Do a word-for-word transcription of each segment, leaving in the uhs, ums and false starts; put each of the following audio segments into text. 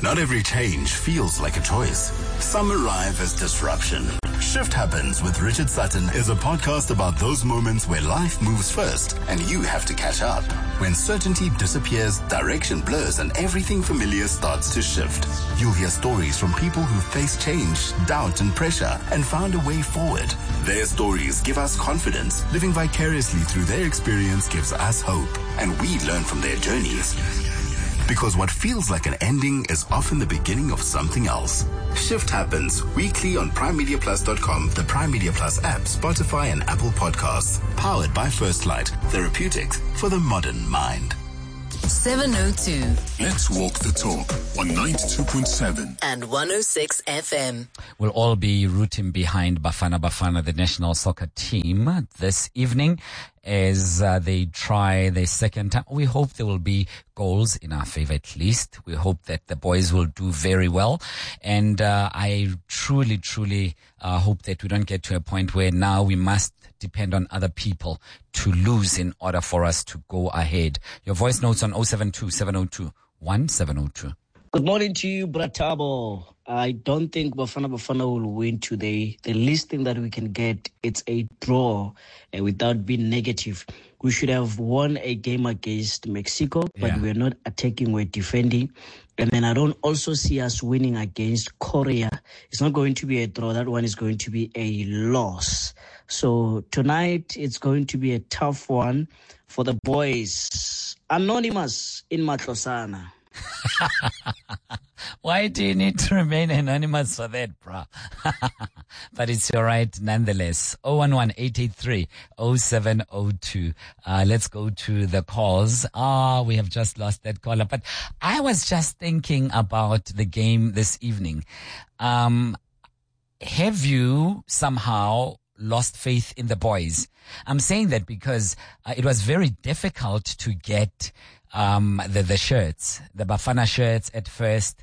Not every change feels like a choice. Some arrive as disruption. Shift Happens with Richard Sutton is a podcast about those moments where life moves first and you have to catch up. When certainty disappears, direction blurs, and everything familiar starts to shift. You'll hear stories from people who faced change, doubt, and pressure and found a way forward. Their stories give us confidence. Living vicariously through their experience gives us hope, and we learn from their journeys. Because what feels like an ending is often the beginning of something else. Shift Happens weekly on prime media plus dot com, the Prime Media Plus app, Spotify, and Apple Podcasts. Powered by First Light, therapeutics for the modern mind. seven oh two. Let's walk the talk on ninety-two point seven and one oh six F M. We'll all be rooting behind Bafana Bafana, the national soccer team, this evening as uh, they try their second time. We hope there will be goals in our favor at least. We hope that the boys will do very well. And uh, I truly, truly uh, hope that we don't get to a point where now we must depend on other people to lose in order for us to go ahead. Your voice notes on oh seven two, seven oh two, one seven oh two. Good morning to you, Bratabo. I don't think Bafana Bafana will win today. The least thing that we can get, it's a draw uh, without being negative. We should have won a game against Mexico, but Yeah. we're not attacking, we're defending. And then I don't also see us winning against Korea. It's not going to be a draw. That one is going to be a loss. So tonight, it's going to be a tough one for the boys. Anonymous in Matlosana. Why do you need to remain anonymous for that, bruh? But it's all right nonetheless. oh one one, eight eight three, oh seven oh two. Uh, let's go to the calls. Ah, we have just lost that caller. But I was just thinking about the game this evening. Um, have you somehow lost faith in the boys? I'm saying that because uh, it was very difficult to get um the the shirts, the Bafana shirts at first.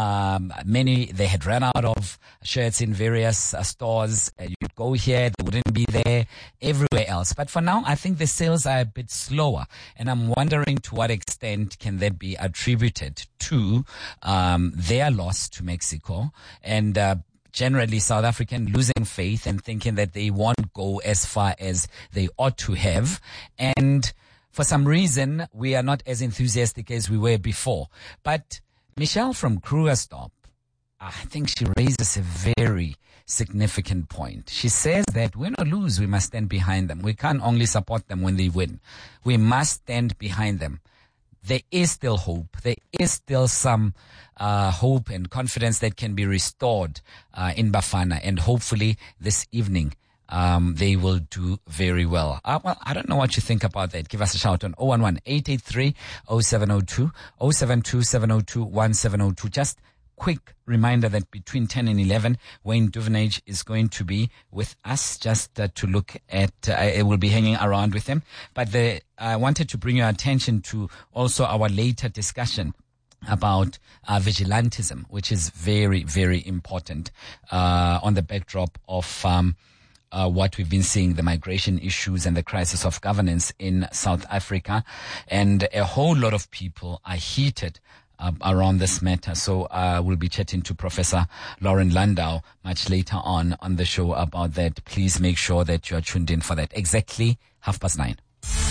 Um many, they had run out of shirts in various uh, stores. Uh, you'd go here, they wouldn't be there everywhere else. But for now, I think the sales are a bit slower, and I'm wondering to what extent can that be attributed to um their loss to Mexico and uh generally South African losing faith and thinking that they won't go as far as they ought to have. And for some reason, we are not as enthusiastic as we were before. But Michelle from Krugersdorp, I think she raises a very significant point. She says that win or lose, we must stand behind them. We can't only support them when they win. We must stand behind them. There is still hope. There is still some uh, hope and confidence that can be restored uh, in Bafana. And hopefully this evening, um, they will do very well. Uh, well, I don't know what you think about that. Give us a shout on oh one one, eight eight three, oh seven oh two, oh seven two, seven oh two, one seven oh two. Just quick reminder that between ten and eleven, Wayne Duvenage is going to be with us just uh, to look at, uh, I will be hanging around with him. But the, I wanted to bring your attention to also our later discussion about uh, vigilantism, which is very, very important uh, on the backdrop of um, uh, what we've been seeing, the migration issues and the crisis of governance in South Africa. And a whole lot of people are heated Uh, around this matter. So uh, we'll be chatting to Professor Lauren Landau much later on on the show about that. Please make sure that you are tuned in for that. Exactly half past nine.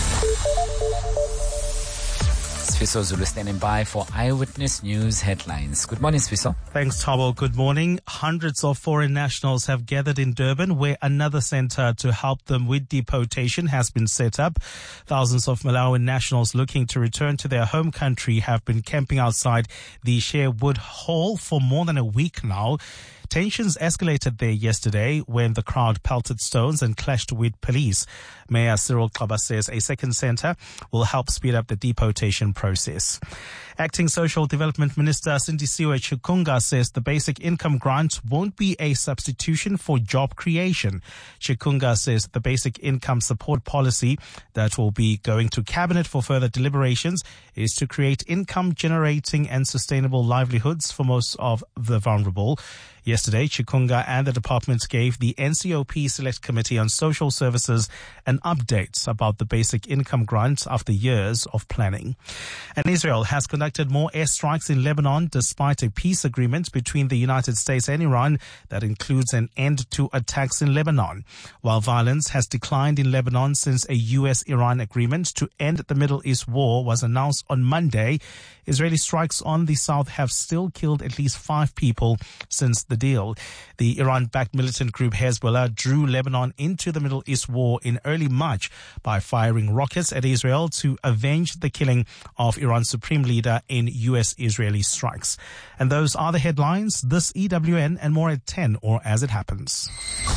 Sfiso Zulu standing by for Eyewitness News headlines. Good morning, Sfiso. Thanks, Thabo. Good morning. Hundreds of foreign nationals have gathered in Durban, where another center to help them with deportation has been set up. Thousands of Malawian nationals looking to return to their home country have been camping outside the Sherwood Hall for more than a week now. Tensions escalated there yesterday when the crowd pelted stones and clashed with police. Mayor Cyril Xaba says a second centre will help speed up the deportation process. Acting Social Development Minister Sindisiwe Chikunga says the basic income grant won't be a substitution for job creation. Chikunga says the basic income support policy that will be going to Cabinet for further deliberations is to create income generating and sustainable livelihoods for most of the vulnerable. Yesterday, Chikunga and the department gave the N C O P Select Committee on Social Services an update about the basic income grant after years of planning. And Israel has conducted conducted more airstrikes in Lebanon despite a peace agreement between the United States and Iran that includes an end to attacks in Lebanon. While violence has declined in Lebanon since a U S Iran agreement to end the Middle East war was announced on Monday, Israeli strikes on the south have still killed at least five people since the deal. The Iran-backed militant group Hezbollah drew Lebanon into the Middle East war in early March by firing rockets at Israel to avenge the killing of Iran's supreme leader in U S-Israeli strikes. And those are the headlines. This E W N and more at ten, or as it happens.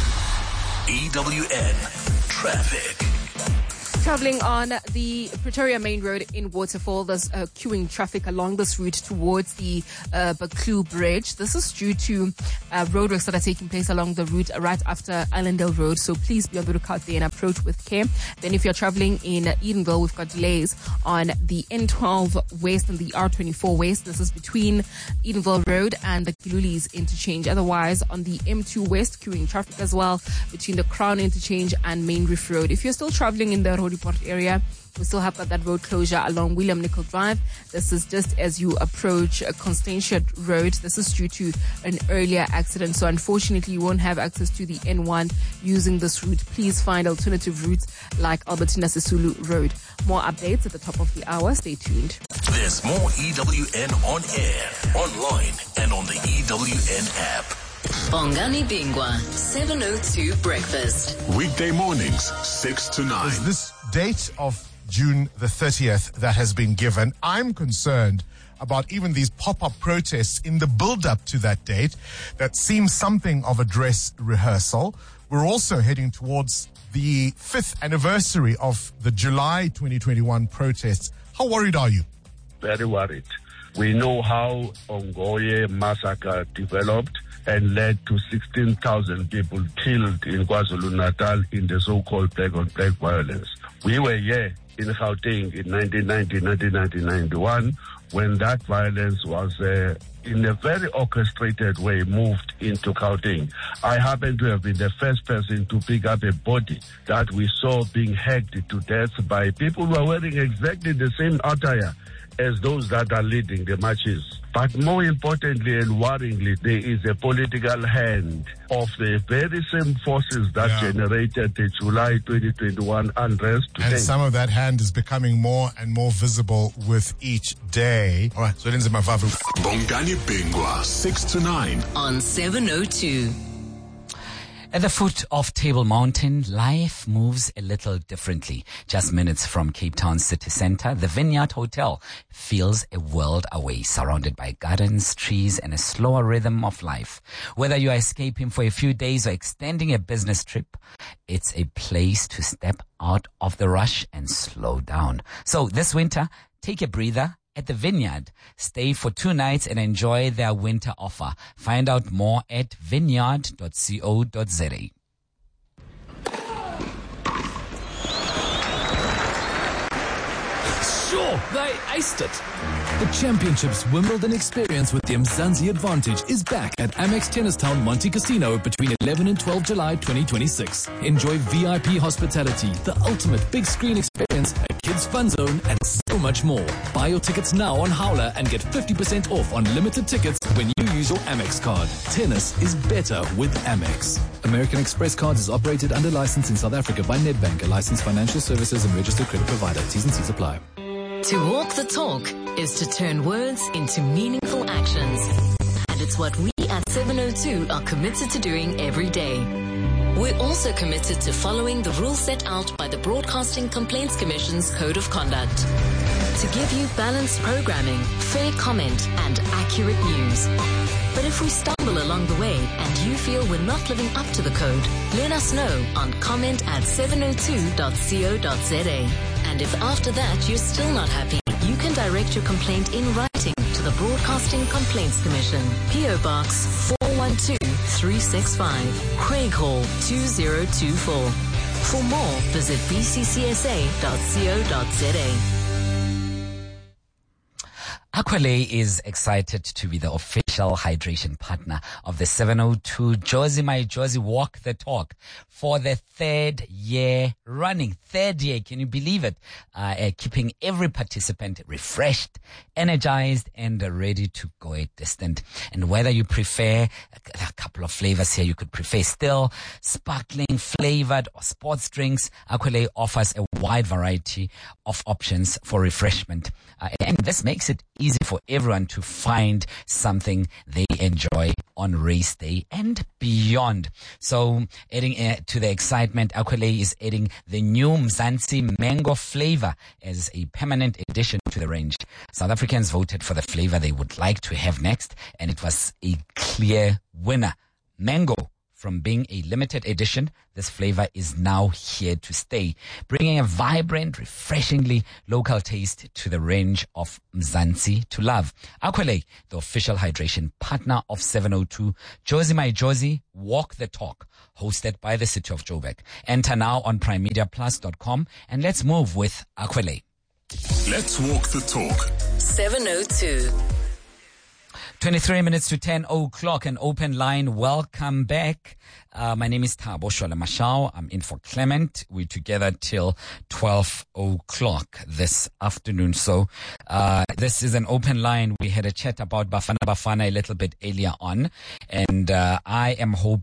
E W N Traffic. Traveling on the Pretoria Main Road in Waterfall, there's uh, queuing traffic along this route towards the uh, Baklu Bridge. This is due to uh, roadworks that are taking place along the route right after Islandale Road. So please be on the lookout there and approach with care. Then if you're traveling in Edenville, we've got delays on the N twelve West and the R twenty-four West. This is between Edenville Road and the Kilulis interchange. Otherwise, on the M two West, queuing traffic as well between the Crown interchange and Main Reef Road. If you're still traveling in the Report area, we still have got that road closure along William Nicol Drive. This is just as you approach Constantia Road. This is due to an earlier accident, so unfortunately you won't have access to the N one using this route. Please find alternative routes like Albertina Sisulu Road. More updates at the top of the hour. Stay tuned. There's more E W N on air, online, and on the E W N app. Bongani Bingwa, seven oh two Breakfast. Weekday mornings, six to nine. Is this date of June the thirtieth that has been given? I'm concerned about even these pop-up protests in the build-up to that date that seems something of a dress rehearsal. We're also heading towards the fifth anniversary of the July twenty twenty-one protests. How worried are you? Very worried. We know how Ongoye massacre developed and led to sixteen thousand people killed in KwaZulu-Natal in the so-called black-on-black violence. We were here in Gauteng in nineteen ninety, nineteen ninety, ninety-one when that violence was uh, in a very orchestrated way moved into Gauteng. I happen to have been the first person to pick up a body that we saw being hacked to death by people who are wearing exactly the same attire as those that are leading the marches. But more importantly and worryingly, there is a political hand of the very same forces that yeah. generated the July twenty twenty-one unrest today. And some of that hand is becoming more and more visible with each day. All right, so Lindsay Mavavu. Bongani Bingwa, six to nine. On seven oh two. At the foot of Table Mountain, life moves a little differently. Just minutes from Cape Town city centre, the Vineyard Hotel feels a world away, surrounded by gardens, trees, and a slower rhythm of life. Whether you are escaping for a few days or extending a business trip, it's a place to step out of the rush and slow down. So this winter, take a breather at the Vineyard. Stay for two nights and enjoy their winter offer. Find out more at vineyard dot co dot za. Sure, they aced it. The Championships Wimbledon experience with the Mzansi Advantage is back at Amex Tennis Town Monte Casino between eleven and twelve July twenty twenty-six. Enjoy V I P hospitality, the ultimate big screen experience, a kids fun zone, and so much more. Buy your tickets now on Howler and get fifty percent off on limited tickets when you use your Amex card. Tennis is better with Amex. American Express Cards is operated under license in South Africa by Nedbank, a licensed financial services and registered credit provider. T's and C's apply. To walk the talk is to turn words into meaningful actions. And it's what we at seven oh two are committed to doing every day. We're also committed to following the rules set out by the Broadcasting Complaints Commission's Code of Conduct. To give you balanced programming, fair comment, and accurate news. But if we stumble along the way and you feel we're not living up to the code, let us know on comment at seven oh two dot co dot za. And if after that you're still not happy, you can direct your complaint in writing to the Broadcasting Complaints Commission. P O Box four one two three six five, Craighall two zero two four. For more, visit b c c s a dot co dot za. Aqualay is excited to be the official official hydration partner of the seven oh two. Josie, my Josie, walk the talk for the third year running. Third year, can you believe it? Uh, uh, keeping every participant refreshed, energized, and uh, ready to go a distant. And whether you prefer a, a couple of flavors here, you could prefer still, sparkling, flavored, or sports drinks, Akwele offers a wide variety of options for refreshment. Uh, and this makes it easy for everyone to find something they enjoy on race day and beyond. So adding uh, to the excitement, Akwele is adding the new Mzansi mango flavor as a permanent addition to the range. South Africans voted for the flavor they would like to have next, and it was a clear winner. Mango. From being a limited edition, this flavor is now here to stay, bringing a vibrant, refreshingly local taste to the range of Mzansi to love. Akwele, the official hydration partner of seven oh two. Josie, my Josie, walk the talk, hosted by the City of Joburg. Enter now on prime media plus dot com and let's move with Akwele. Let's walk the talk. seven oh two. twenty-three minutes to ten o'clock, an open line. Welcome back. Uh, my name is Thabo Shola Mashao. I'm in for Clement. We're together till twelve o'clock this afternoon. So, uh, this is an open line. We had a chat about Bafana Bafana a little bit earlier on. And, uh, I am hoping